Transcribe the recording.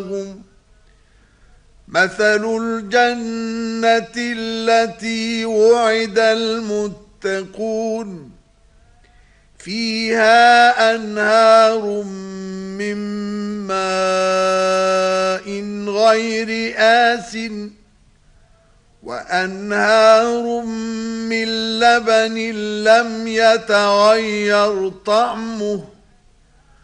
لهم مثل الجنة التي وعد المتقون فيها أنهار من ماء غير آسٍ وأنهار من لبن لم يتغير طعمه